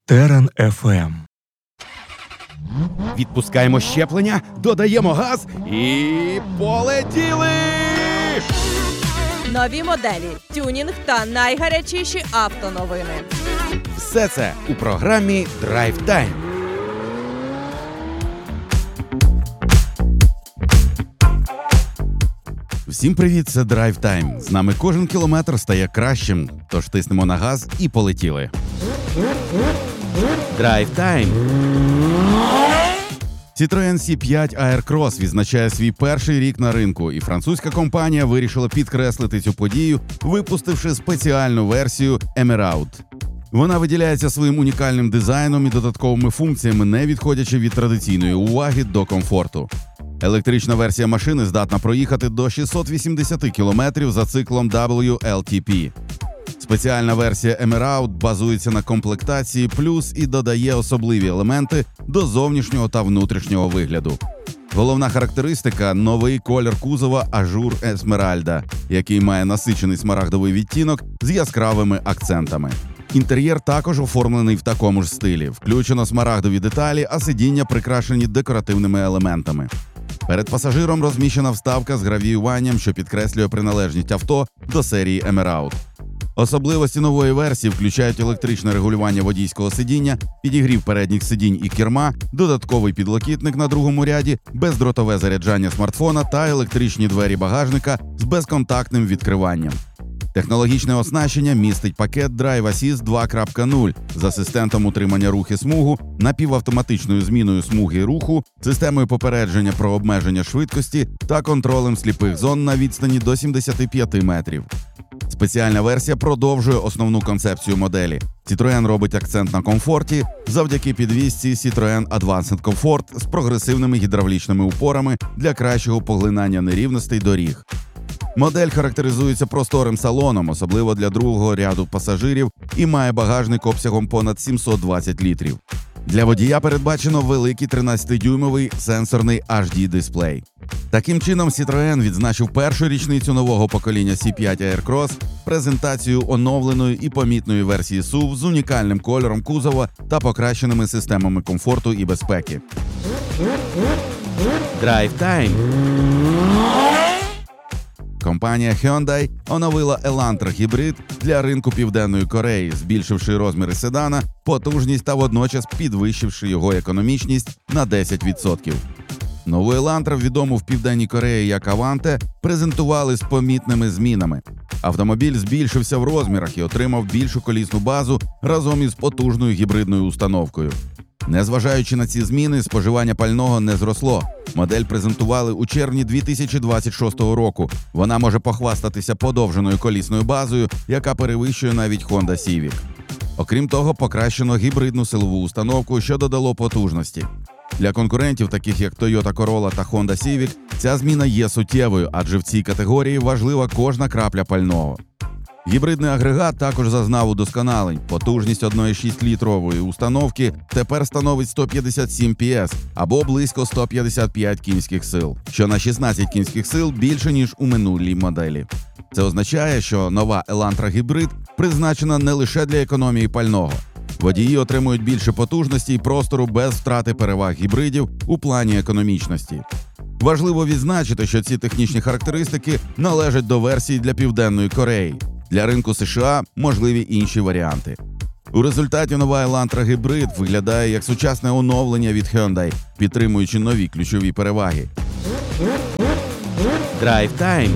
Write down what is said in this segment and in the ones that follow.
Терен FM. Відпускаємо щеплення, додаємо газ і полетіли! Нові моделі, тюнінг та найгарячіші автоновини. Все це у програмі Drive Time. Всім привіт, це Drive Time. З нами кожен кілометр стає кращим, тож тиснемо на газ і полетіли. Drive Time. Citroën C5 Aircross відзначає свій перший рік на ринку, і французька компанія вирішила підкреслити цю подію, випустивши спеціальну версію Emeraude. Вона виділяється своїм унікальним дизайном і додатковими функціями, не відходячи від традиційної уваги до комфорту. Електрична версія машини здатна проїхати до 680 км за циклом WLTP. Спеціальна версія Emeraude базується на комплектації плюс і додає особливі елементи до зовнішнього та внутрішнього вигляду. Головна характеристика – новий колір кузова Ажур Есмеральда, який має насичений смарагдовий відтінок з яскравими акцентами. Інтер'єр також оформлений в такому ж стилі. Включено смарагдові деталі, а сидіння прикрашені декоративними елементами. Перед пасажиром розміщена вставка з гравіюванням, що підкреслює приналежність авто до серії Emeraude. Особливості нової версії включають електричне регулювання водійського сидіння, підігрів передніх сидінь і керма, додатковий підлокітник на другому ряді, бездротове заряджання смартфона та електричні двері багажника з безконтактним відкриванням. Технологічне оснащення містить пакет Drive Assist 2.0 з асистентом утримання руху смугу, напівавтоматичною зміною смуги руху, системою попередження про обмеження швидкості та контролем сліпих зон на відстані до 75 метрів. Спеціальна версія продовжує основну концепцію моделі. Citroën робить акцент на комфорті завдяки підвісці Citroën Advanced Comfort з прогресивними гідравлічними упорами для кращого поглинання нерівностей доріг. Модель характеризується просторим салоном, особливо для другого ряду пасажирів, і має багажник обсягом понад 720 літрів. Для водія передбачено великий 13-дюймовий сенсорний HD-дисплей. Таким чином, Citroën відзначив першу річницю нового покоління C5 Aircross презентацією оновленої і помітної версії SUV з унікальним кольором кузова та покращеними системами комфорту і безпеки. Drive Time. Компанія Hyundai оновила Elantra Hybrid для ринку Південної Кореї, збільшивши розміри седана, потужність та водночас підвищивши його економічність на 10%. Нову Elantra, відому в Південній Кореї як Avante, презентували з помітними змінами. Автомобіль збільшився в розмірах і отримав більшу колісну базу разом із потужною гібридною установкою. Незважаючи на ці зміни, споживання пального не зросло. Модель презентували у червні 2026 року. Вона може похвастатися подовженою колісною базою, яка перевищує навіть Honda Civic. Окрім того, покращено гібридну силову установку, що додало потужності. Для конкурентів, таких як Toyota Corolla та Honda Civic, ця зміна є суттєвою, адже в цій категорії важлива кожна крапля пального. Гібридний агрегат також зазнав удосконалень. Потужність 1,6-літрової установки тепер становить 157 PS або близько 155 кінських сил, що на 16 кінських сил більше, ніж у минулій моделі. Це означає, що нова Elantra Hybrid призначена не лише для економії пального. Водії отримують більше потужності і простору без втрати переваг гібридів у плані економічності. Важливо відзначити, що ці технічні характеристики належать до версії для Південної Кореї. Для ринку США можливі інші варіанти. У результаті нова Elantra Hybrid виглядає як сучасне оновлення від Hyundai, підтримуючи нові ключові переваги. Drive Time.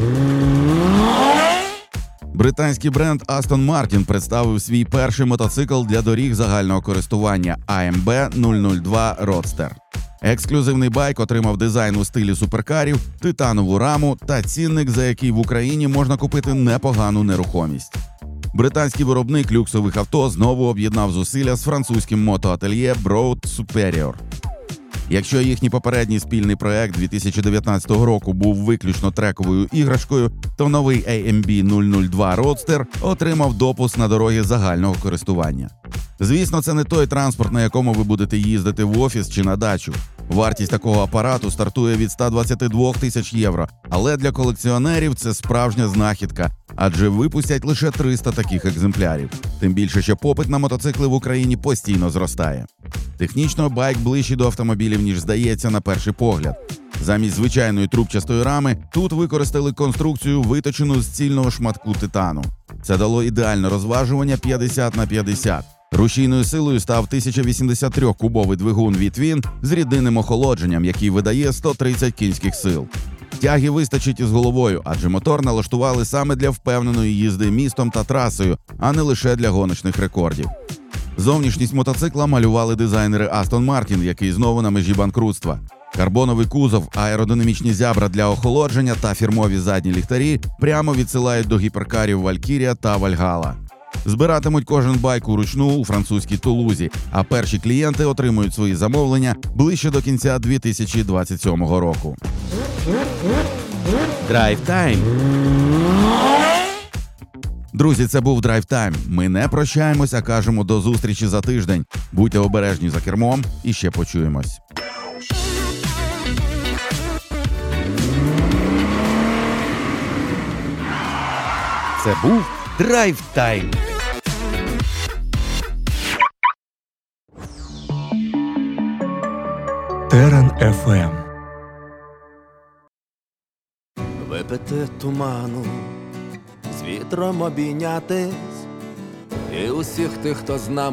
Британський бренд Aston Martin представив свій перший мотоцикл для доріг загального користування AMB 002 Roadster. Ексклюзивний байк отримав дизайн у стилі суперкарів, титанову раму та цінник, за який в Україні можна купити непогану нерухомість. Британський виробник люксових авто знову об'єднав зусилля з французьким мотоательє Broad Superior. Якщо їхній попередній спільний проект 2019 року був виключно трековою іграшкою, то новий AMB 002 Roadster отримав допуск на дороги загального користування. Звісно, це не той транспорт, на якому ви будете їздити в офіс чи на дачу. Вартість такого апарату стартує від 122 тисяч євро, але для колекціонерів це справжня знахідка, адже випустять лише 300 таких екземплярів. Тим більше, що попит на мотоцикли в Україні постійно зростає. Технічно байк ближчий до автомобілів, ніж здається на перший погляд. Замість звичайної трубчастої рами тут використали конструкцію, виточену з цільного шматку титану. Це дало ідеальне розважування 50/50. Рушійною силою став 1083-кубовий двигун V-Twin з рідинним охолодженням, який видає 130 кінських сил. Тяги вистачить із головою, адже мотор налаштували саме для впевненої їзди містом та трасою, а не лише для гоночних рекордів. Зовнішність мотоцикла малювали дизайнери Aston Martin, який знову на межі банкрутства. Карбоновий кузов, аеродинамічні зябра для охолодження та фірмові задні ліхтарі прямо відсилають до гіперкарів Valkyria та Valhalla. Збиратимуть кожен байк уручну у французькій Тулузі, а перші клієнти отримують свої замовлення ближче до кінця 2027 року. Драйв Тайм. Друзі, це був Драйв Тайм. Ми не прощаємось, а кажемо до зустрічі за тиждень. Будьте обережні за кермом і ще почуємось. Це був Драйв Тайм. Терен FM. Випити туману, з вітром обійнятись, і усіх тих, хто з нами